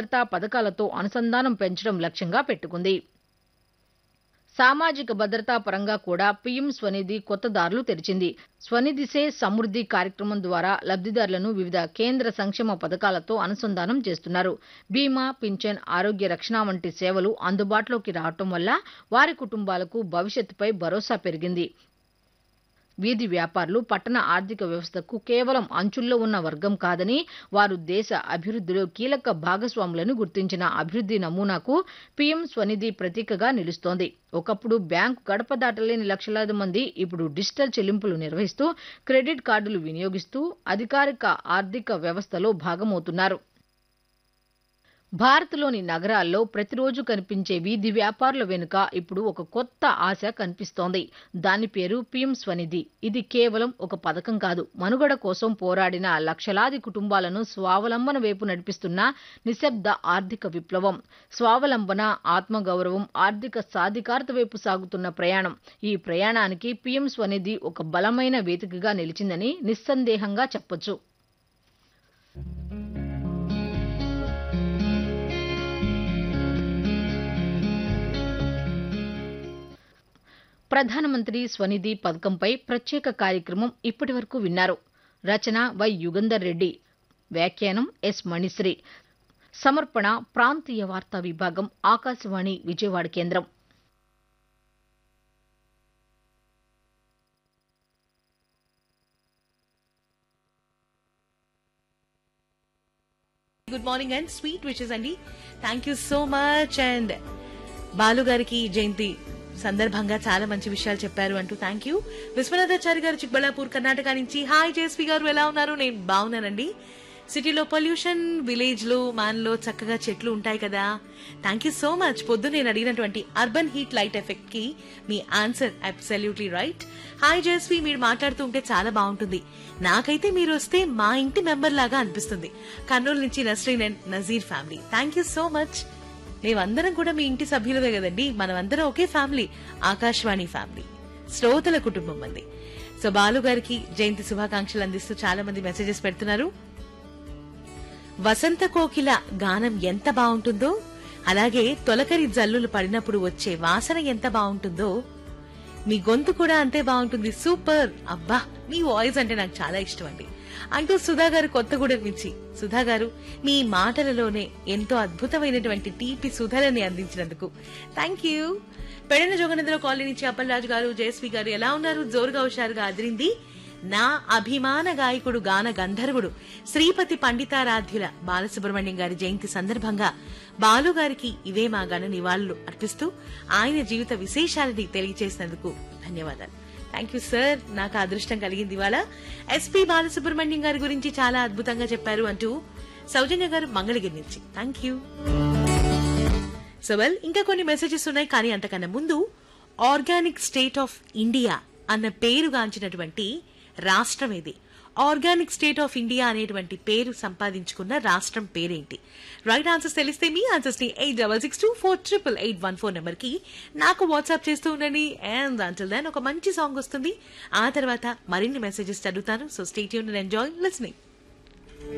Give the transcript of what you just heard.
భద్రతా పథకాలతో అనుసంధానం పెంచడం లక్ష్యంగా పెట్టుకుంది. సామాజిక భద్రతా పరంగా కూడా పీఎం స్వనిధి కొత్త దారులు తెరిచింది. స్వనిధి సే సమృద్ధి కార్యక్రమం ద్వారా లబ్ధిదారులను వివిధ కేంద్ర సంక్షేమ పథకాలతో అనుసంధానం చేస్తున్నారు. బీమా, పింఛన్, ఆరోగ్య రక్షణ వంటి సేవలు అందుబాటులోకి రావటం వల్ల వారి కుటుంబాలకు భవిష్యత్తుపై భరోసా పెరిగింది. వీధి వ్యాపారులు పట్టణ ఆర్థిక వ్యవస్థకు కేవలం అంచుల్లో ఉన్న వర్గం కాదని, వారు దేశ అభివృద్ధిలో కీలక భాగస్వాములను గుర్తించిన అభివృద్ధి నమూనాకు పీఎం స్వనిధి ప్రతీకగా నిలుస్తోంది. ఒకప్పుడు బ్యాంకు గడప దాటలేని లక్షలాది మంది ఇప్పుడు డిజిటల్ చెల్లింపులు నిర్వహిస్తూ, క్రెడిట్ కార్డులు వినియోగిస్తూ అధికారిక ఆర్థిక వ్యవస్థలో భాగమవుతున్నారు. భారత్లోని నగరాల్లో ప్రతిరోజు కనిపించే వీధి వ్యాపారుల వెనుక ఇప్పుడు ఒక కొత్త ఆశ కనిపిస్తోంది. దాని పేరు పీఎం స్వనిధి. ఇది కేవలం ఒక పథకం కాదు, మనుగడ కోసం పోరాడిన లక్షలాది కుటుంబాలను స్వావలంబన వైపు నడిపిస్తున్న నిశ్శబ్ద ఆర్థిక విప్లవం. స్వావలంబన, ఆత్మగౌరవం, ఆర్థిక సాధికారత వైపు సాగుతున్న ప్రయాణం. ఈ ప్రయాణానికి పీఎం స్వనిధి ఒక బలమైన వేదికగా నిలిచిందని నిస్సందేహంగా చెప్పొచ్చు. ప్రధానమంత్రి స్వనిధి పథకంపై ప్రత్యేక కార్యక్రమం ఇప్పటివరకు విన్నారు. రచన వై యుగంధర్ రెడ్డి, వ్యాఖ్యానం ఎస్ మణిశ్రీ, సమర్పణ ప్రాంతీయ వార్తా విభాగం, ఆకాశవాణి విజయవాడ కేంద్రం. Good morning and sweet wishes అండి. Thank you so much. And Balu గారికి జయంతి సందర్భంగా చాలా మంచి విషయాలు చెప్పారు అంటూ థ్యాంక్ యూ. విశ్వనాథాచారి గారు చిక్బళ్ళాపూర్ కర్ణాటక నుంచి హాయ్ జయశ్రీ గారు, ఎలా ఉన్నారు? నేను బాగున్నానండి. సిటీలో పొల్యూషన్, విలేజ్ లో మాన్లో చక్కగా చెట్లు ఉంటాయి కదా. Thank you so much. పొద్దు నేను అడిగినటువంటి అర్బన్ హీట్ లైట్ ఎఫెక్ట్ కి మీ answer absolutely right. Hi Jayashree, మీరు మాట్లాడుతూ ఉంటే చాలా బాగుంటుంది. నాకైతే మీరు వస్తే మా ఇంటి మెంబర్ లాగా అనిపిస్తుంది. కర్నూలు నుంచి Nasreen and Nazir family. Thank you so much. మేమందరం కూడా మీ ఇంటి సభ్యులమే కదండి. మనమందరం ఒకే ఫ్యామిలీ, ఆకాశవాణి ఫ్యామిలీ, శ్రోతల కుటుంబం మంది. సో బాలు గారికి జయంతి శుభాకాంక్షలు అందిస్తూ చాలా మంది మెసేజెస్ పెడుతున్నారు. వసంత కోకిల గానం ఎంత బాగుంటుందో, అలాగే తొలకరి జల్లులు పడినప్పుడు వచ్చే వాసన ఎంత బాగుంటుందో, మీ గొంతు కూడా అంతే బాగుంటుంది. సూపర్, అబ్బా మీ వాయిస్ అంటే నాకు చాలా ఇష్టం అండి అంటూ సుధా గారు కొత్తగూడెం నుంచి. సుధా గారు, మీ మాటలలోనే ఎంతో అద్భుతమైనటువంటి తీపి సుధలని అందించినందుకు థ్యాంక్ యూ. పెడన జోగనందర కాలనీ నుంచి అప్పలరాజు గారు, జయశ్రీ గారు ఎలా ఉన్నారు? జోరుగా హుషారుగా అదిరింది. నా అభిమాన గాయకుడు, గాన గంధర్వుడు, శ్రీపతి పండితారాధ్యుల బాలసుబ్రహ్మణ్యం గారి జయంతి సందర్భంగా బాలు గారికి ఇవే మా ఘన నివాళులు అర్పిస్తూ ఆయన జీవిత విశేషాలని తెలియజేసినందుకు ధన్యవాదాలు. థ్యాంక్ యూ సార్, నాకు అదృష్టం కలిగింది ఇవాళ. ఎస్పీ బాలసుబ్రహ్మణ్యం గారి గురించి చాలా అద్భుతంగా చెప్పారు అంటూ సౌజన్య గారు మంగళగిరి నుంచి. Thank you. సో వెల్, ఇంకా కొన్ని మెసేజెస్ ఉన్నాయి, కానీ అంతకన్నా ముందు ఆర్గానిక్ స్టేట్ ఆఫ్ ఇండియా అన్న పేరుగాంచినటువంటి రాష్ట్రం ఇది. ఆర్గానిక్ స్టేట్ ఆఫ్ ఇండియా అనేటువంటి పేరు సంపాదించుకున్న రాష్ట్రం పేరేంటి? రైట్ ఆన్సర్స్ తెలిస్తే మీ ఆన్సర్స్ ని 8662488814 నెంబర్ కి నాకు వాట్సాప్ చేస్తూ ఉండండి. అండ్ అంటిల్ దెన్ ఒక మంచి సాంగ్ వస్తుంది, ఆ తర్వాత మరిన్ని మెసేజెస్ చదువుతాను. So stay tuned and enjoy listening.